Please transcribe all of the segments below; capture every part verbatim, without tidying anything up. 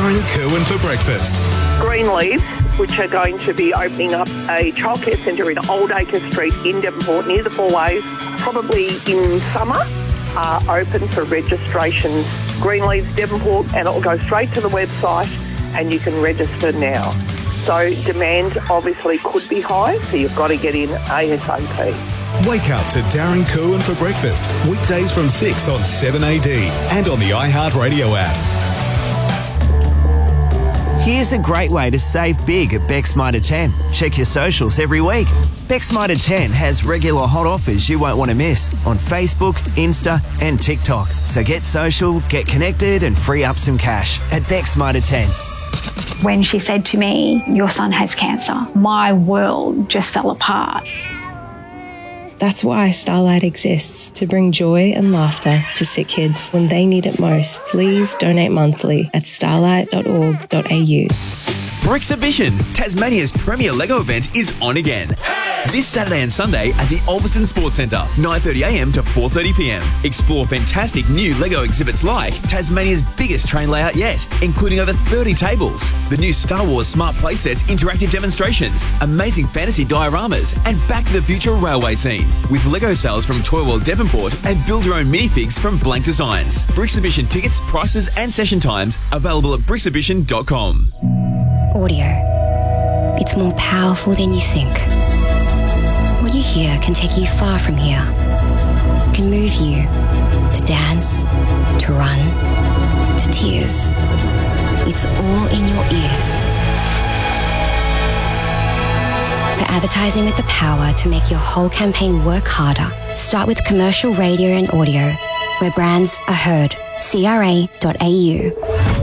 Darren Kerwin for breakfast. Greenleaf, which are going to be opening up a childcare centre in Oldacre Street in Devonport, near the Four Ways, probably in summer, are open for registrations. Greenleaf's Devonport, and it will go straight to the website and you can register now. So demand obviously could be high, so you've got to get in ASAP. Wake up to Darren Kerwin for breakfast, weekdays from six on seven A D and on the iHeartRadio app. Here's a great way to save big at Beck's Mitre ten. Check your socials every week. Beck's Mitre ten has regular hot offers you won't want to miss on Facebook, Insta and TikTok. So get social, get connected and free up some cash at Beck's Mitre ten. When she said to me, "Your son has cancer," my world just fell apart. That's why Starlight exists, to bring joy and laughter to sick kids when they need it most. Please donate monthly at starlight dot org dot a u. Brixibition, Tasmania's premier Lego event, is on again. This Saturday and Sunday at the Ulverston Sports Centre, nine thirty a m to four thirty p m. Explore fantastic new Lego exhibits like Tasmania's biggest train layout yet, including over thirty tables, the new Star Wars Smart Playsets interactive demonstrations, amazing fantasy dioramas, and Back to the Future railway scene, with Lego sales from Toy World Devonport and build your own minifigs from Blank Designs. Brixibition tickets, prices, and session times available at brixibition dot com. Audio. It's more powerful than you think. What you hear can take you far from here. It can move you to dance, to run, to tears. It's all in your ears. For advertising with the power to make your whole campaign work harder, start with commercial radio and audio, where brands are heard. C R A dot A U.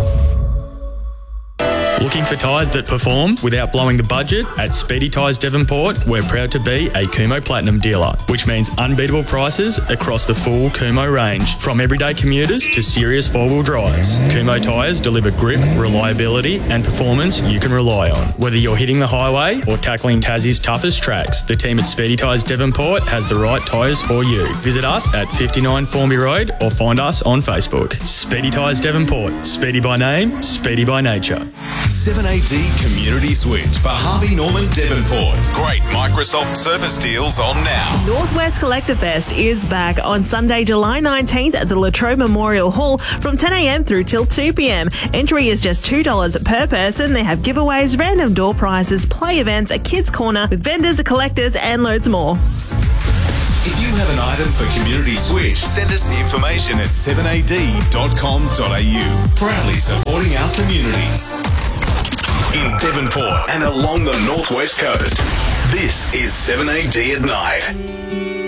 Looking for tyres that perform without blowing the budget? At Speedy Tyres Devonport, we're proud to be a Kumho Platinum dealer, which means unbeatable prices across the full Kumho range, from everyday commuters to serious four-wheel drives. Kumho tyres deliver grip, reliability and performance you can rely on. Whether you're hitting the highway or tackling Tassie's toughest tracks, the team at Speedy Tyres Devonport has the right tyres for you. Visit us at fifty-nine Formby Road or find us on Facebook. Speedy Tyres Devonport. Speedy by name, speedy by nature. seven A D Community Switch for Harvey Norman Devonport. Great Microsoft Surface deals on now. Northwest Collector Fest is back on Sunday, July nineteenth at the Latrobe Memorial Hall from ten a m through till two p m. Entry is just two dollars per person. They have giveaways, random door prizes, play events, a kids' corner with vendors, collectors and loads more. If you have an item for Community Switch, send us the information at seven a d dot com dot a u. Proudly supporting our community. In Devonport and along the Northwest Coast, this is seven A D at night.